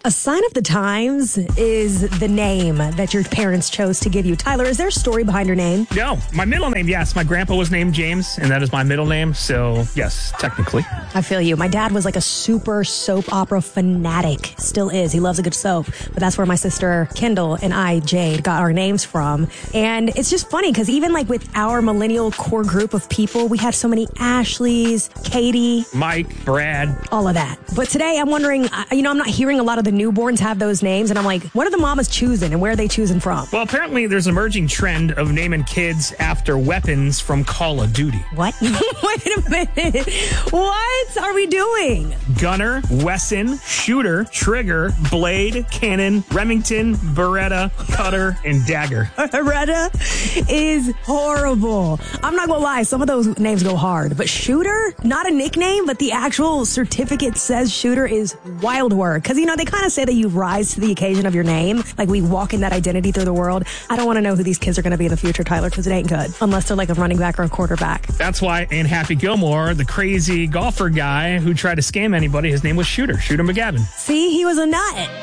A sign of the times is the name that your parents chose to give you. Tyler, is there a story behind your name? No, my middle name, yes. My grandpa was named James, and that is my middle name. So, yes, technically. I feel you. My dad was like a super soap opera fanatic. Still is. He loves a good soap. But that's where my sister Kendall and I, Jade, got our names from. And it's just funny because even like with our millennial core group of people, we had so many Ashleys, Katie, Mike, Brad. all of that. But today I'm wondering, I'm not hearing a lot of the newborns have those names. And I'm like, what are the mamas choosing and where are they choosing from? Well, apparently there's an emerging trend of naming kids after weapons from Call of Duty. What? Wait a minute. What are we doing? Gunner, Wesson, Shooter, Trigger, Blade, Cannon, Remington, Beretta, Cutter, and Dagger. Beretta is horrible. I'm not gonna lie, some of those names go hard. But Shooter, not a nickname, but the actual certificate says Shooter is wild work. Because, they kind of say that you rise to the occasion of your name. Like we walk in that identity through the world. I don't want to know who these kids are going to be in the future, Tyler, because it ain't good. Unless they're like a running back or a quarterback. That's why in Happy Gilmore, the crazy golfer guy who tried to scam anybody, his name was Shooter McGavin. See, he was a nut.